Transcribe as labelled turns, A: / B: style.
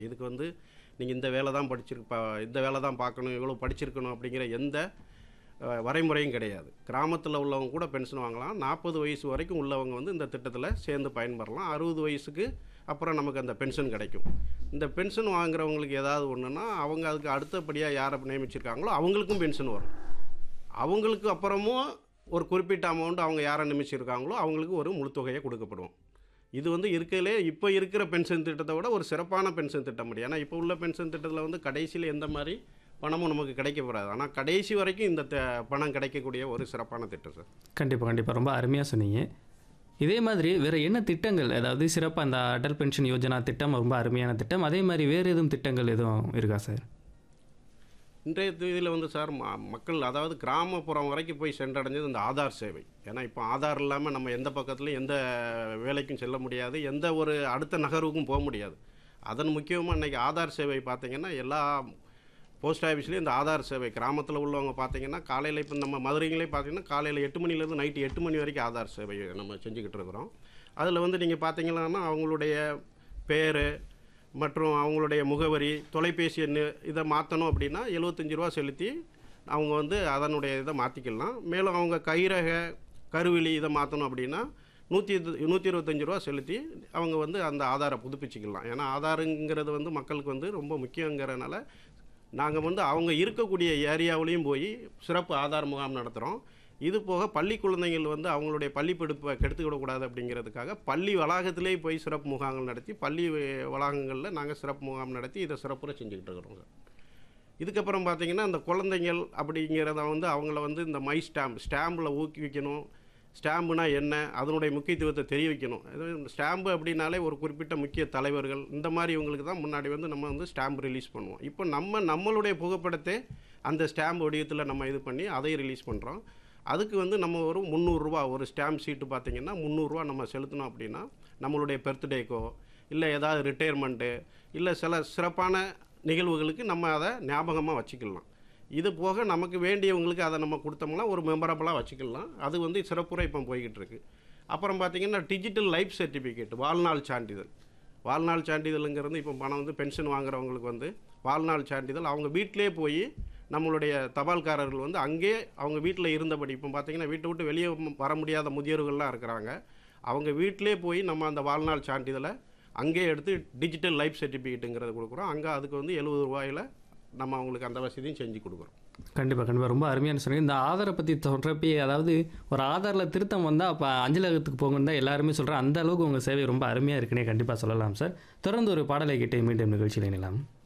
A: இதுக்கு வந்து நீங்க இந்த வேலை தான் இந்த வேலை தான் பார்க்கணும், இவ்வளோ படிச்சிருக்கணும் அப்படிங்கிற எந்த வரைமுறையும் கிடையாது. கிராமத்தில உள்ளவங்க கூட பென்ஷன் வாங்கலாம். 40 வயசு வரைக்கும் உள்ளவங்க வந்து இந்த திட்டத்தில சேர்ந்து பயன்பெறலாம். 60 வயசுக்கு அப்புறம் நமக்கு அந்த பென்ஷன் கிடைக்கும். இந்த பென்ஷன் வாங்குறவங்களுக்கு ஏதாவது ஒண்ணுன்னா, அவங்க அதுக்கு அடுத்தபடியா யார நியமிச்சிருக்காங்களோ அவங்களுக்கும் பென்ஷன் வரும். அவங்களுக்கு அப்புறமும் ஒரு குறிப்பிட்ட அமௌண்ட் அவங்க யார நியமிச்சிருக்காங்களோ அவங்களுக்கு ஒரு முழு தொகையை கொடுக்கப்படும். இது வந்து இருக்கையிலே இப்போ இருக்கிற பென்ஷன் திட்டத்தை விட ஒரு சிறப்பான பென்ஷன் திட்டம் முடியும். ஏன்னா இப்போ உள்ள பென்ஷன் திட்டத்தில் வந்து கடைசியில் எந்த மாதிரி பணமும் நமக்கு கிடைக்கப்படாது. ஆனால் கடைசி வரைக்கும் இந்த பணம் கிடைக்கக்கூடிய ஒரு சிறப்பான திட்டம் சார்.
B: கண்டிப்பா, கண்டிப்பா. ரொம்ப அருமையா சொன்னீங்க. இதே மாதிரி வேற என்ன திட்டங்கள், அதாவது சிறப்பா அந்த அடல் பென்ஷன் யோஜனா திட்டம் ரொம்ப அருமையான திட்டம். அதே மாதிரி வேறு எதுவும் திட்டங்கள் எதுவும் இருக்கா சார்?
A: இன்றைய தேதியில் வந்து சார் மக்கள் அதாவது கிராமப்புறம் வரைக்கும் போய் சென்றடைஞ்சது இந்த ஆதார் சேவை. ஏன்னா இப்போ ஆதார் இல்லாமல் நம்ம எந்த பக்கத்துலையும் எந்த வேலைக்கும் செல்ல முடியாது, எந்த ஒரு அடுத்த நகர்வுக்கும் போக முடியாது. அதன் முக்கியமாக இன்றைக்கி ஆதார் சேவை பார்த்திங்கன்னா எல்லா போஸ்ட் ஆஃபீஸ்லேயும் இந்த ஆதார் சேவை கிராமத்தில் உள்ளவங்க பார்த்திங்கன்னா காலையில் இப்போ நம்ம மதுரைங்களே பார்த்திங்கன்னா காலையில் 8 மணிலேருந்து நைட்டு 8 மணி வரைக்கும் ஆதார் சேவை நம்ம செஞ்சுக்கிட்டு இருக்கிறோம். அதில் வந்து நீங்கள் பார்த்திங்கன்னா அவங்களுடைய பேர் மற்றும் அவங்களுடைய முகவரி, தொலைபேசி எண் இதை மாற்றணும் அப்படின்னா 75 ரூபா செலுத்தி அவங்க வந்து அதனுடைய இதை மாற்றிக்கலாம். மேலும் அவங்க கைரக கருவிழி இதை மாற்றணும் அப்படின்னா 125 ரூபா செலுத்தி அவங்க வந்து அந்த ஆதாரை புதுப்பிச்சுக்கலாம். ஏன்னா ஆதாருங்கிறது வந்து மக்களுக்கு வந்து ரொம்ப முக்கியங்கிறனால நாங்கள் வந்து அவங்க இருக்கக்கூடிய ஏரியாவிலையும் போய் சிறப்பு ஆதார் முகாம் நடத்துகிறோம். இது போக பள்ளி குழந்தைகள் வந்து அவங்களுடைய பள்ளி படிப்பை கெடுத்துக்கிடக்கூடாது அப்படிங்கிறதுக்காக பள்ளி வளாகத்திலே போய் சிறப்பு முகாம்கள் நடத்தி பள்ளி வளாகங்களில் நாங்கள் சிறப்பு முகாம் நடத்தி இதை சிறப்புற செஞ்சுக்கிட்டு இருக்கிறோம் சார். இதுக்கப்புறம் பார்த்திங்கன்னா இந்த குழந்தைகள் அப்படிங்கிறத வந்து அவங்கள வந்து இந்த மை ஸ்டாம்பில் ஊக்குவிக்கணும். ஸ்டாம்புனா என்ன, அதனுடைய முக்கியத்துவத்தை தெரிய வைக்கணும். ஸ்டாம்பு அப்படின்னாலே ஒரு குறிப்பிட்ட முக்கிய தலைவர்கள் இந்த மாதிரி இவங்களுக்கு தான் முன்னாடி வந்து நம்ம வந்து ஸ்டாம்ப் ரிலீஸ் பண்ணுவோம். இப்போ நம்மளுடைய புகைப்படத்தை அந்த ஸ்டாம்ப் வடிவத்தில் நம்ம இது பண்ணி அதை ரிலீஸ் பண்ணுறோம். அதுக்கு வந்து நம்ம ஒரு 300 ரூபா ஒரு ஸ்டாம்ப் சீட்டு பார்த்திங்கன்னா 300 ரூபா நம்ம செலுத்தினோம் அப்படின்னா நம்மளுடைய பர்த்டேக்கோ இல்லை ஏதாவது ரிட்டையர்மெண்ட்டு இல்லை சில சிறப்பான நிகழ்வுகளுக்கு நம்ம அதை ஞாபகமாக வச்சுக்கலாம். இது போக நமக்கு வேண்டியவங்களுக்கு அதை நம்ம கொடுத்தோம்னா ஒரு மெமரபுளாக வச்சுக்கலாம். அது வந்து சிறப்புரை இப்போ போய்கிட்டு இருக்கு. அப்புறம் பார்த்திங்கன்னா டிஜிட்டல் லைஃப் சர்டிஃபிகேட், வாழ்நாள் சான்றிதழ். வாழ்நாள் சான்றிதழுங்கிறது இப்போ பணம் வந்து பென்ஷன் வாங்குறவங்களுக்கு வந்து வாழ்நாள் சான்றிதழ் அவங்க வீட்டிலே போய் நம்மளுடைய தபால்காரர்கள் வந்து அங்கே அவங்க வீட்டில் இருந்தபடி இப்போ பார்த்திங்கன்னா வீட்டை விட்டு வெளியே வர முடியாத முதியோர்கள்லாம் இருக்கிறாங்க. அவங்க வீட்டிலே போய் நம்ம அந்த வாழ்நாள் சான்றிதழை அங்கே எடுத்து டிஜிட்டல் லைஃப் சர்டிஃபிகேட்டுங்கிறது கொடுக்குறோம். அங்கே அதுக்கு வந்து 70 ரூபாயில் நம்ம அவங்களுக்கு அந்த வசதியும் செஞ்சு கொடுக்குறோம்.
B: கண்டிப்பாக, கண்டிப்பாக. ரொம்ப அருமையான சொன்னீங்க. இந்த ஆதாரை பற்றி சொல்கிறப்பே, அதாவது ஒரு ஆதாரில் திருத்தம் வந்தால் அப்போ அஞ்சலகத்துக்கு போங்கன்னு தான் எல்லாருமே சொல்கிறேன். அந்த அளவுக்கு உங்கள் சேவை ரொம்ப அருமையாக இருக்குன்னே கண்டிப்பாக சொல்லலாம் சார். தொடர்ந்து ஒரு பாடலை கேட்டு மீண்டும் நிகழ்ச்சியில் இணையலாம்.